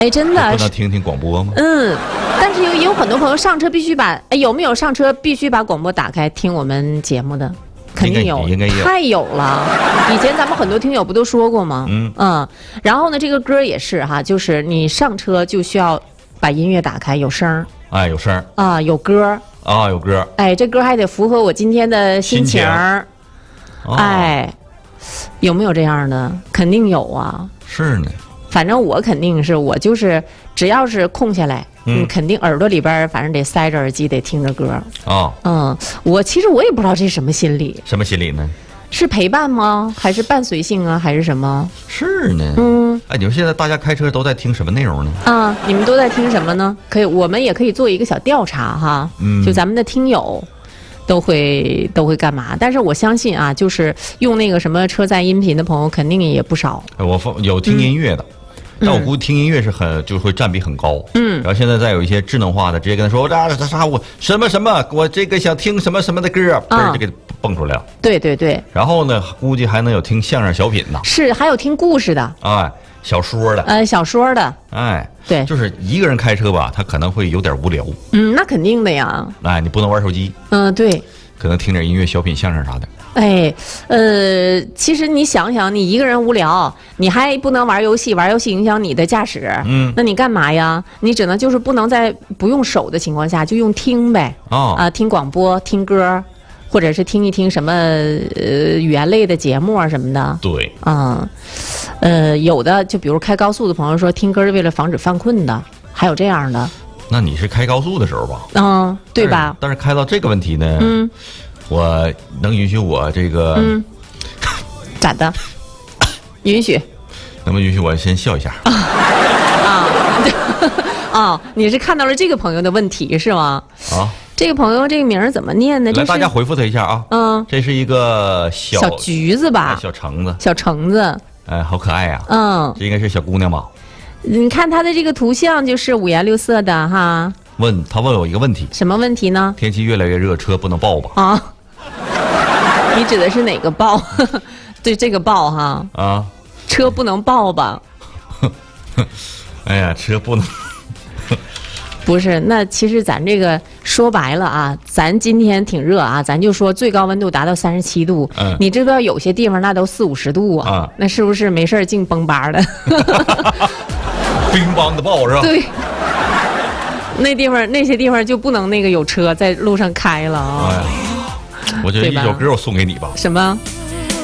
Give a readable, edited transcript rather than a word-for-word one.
哎，真的不能听听广播吗？ 但是也有很多朋友上车必须把，哎，有没有上车必须把广播打开听我们节目的？肯定有， 应该有， 太有了。以前咱们很多听友不都说过吗？然后呢，这个歌也是哈，就是你上车就需要把音乐打开，有声儿。 哎，有声儿啊，有歌啊，有歌。 哎，这歌还得符合我今天的心情儿。哎，有没有这样的？肯定有啊。 是呢。 反正我肯定是我就是只要是空下来，肯定耳朵里边反正得塞着耳机，得听着歌。我其实我也不知道这是什么心理。 什么心理呢？ 是陪伴吗？还是伴随性啊？还是什么？ 是呢。哎，你说现在大家开车都在听什么内容呢？ 啊，你们都在听什么呢？可以，我们也可以做一个小调查哈。就咱们的听友都会干嘛？但是我相信啊，就是用那个什么车载音频的朋友肯定也不少。 我有听音乐的。但我估计听音乐是就会占比很高。然后现在再有一些智能化的，直接跟他说我什么什么，我这个想听什么什么的歌，就给蹦出来了。 对对对。 然后呢，估计还能有听相声小品的。 是，还有听故事的。 哎，小说的。 小说的。 哎， 对， 就是一个人开车吧，他可能会有点无聊。 那肯定的呀。 哎，你不能玩手机。 对。 可能听点音乐、小品、相声啥的。 哎，其实你想想，你一个人无聊，你还不能玩游戏，玩游戏影响你的驾驶，那你干嘛呀？你只能就是不能在不用手的情况下，就用听呗。听广播、听歌，或者是听一听什么语言类的节目啊什么的。 对。 有的就比如开高速的朋友说听歌是为了防止犯困的，还有这样的。 那你是开高速的时候吧？ 对吧？ 但是开到这个问题呢，我能允许我这个， 咋的？允许？ 能不能允许我先笑一下？ 你是看到了这个朋友的问题是吗？这个朋友这个名儿怎么念呢？ 来，大家回复他一下啊。这是一个小橘子吧？ 小橙子。 小橙子。 哎，好可爱呀。这应该是小姑娘吧？ 你看他的这个图像就是五颜六色的哈。 他问我一个问题。 什么问题呢？ 天气越来越热，车不能爆吧？ 你指的是哪个爆？对，这个爆哈。车不能爆吧？ 哎呀，车不能。 不是，那其实咱这个说白了啊，咱今天挺热啊，咱就说最高温度达到37度。你知道有些地方那都40-50度啊，那是不是没事净崩巴的？ 乒乓的爆是吧？ 对。那些地方就不能那个有车在路上开了啊。 我觉得一首歌我送给你吧。 什么？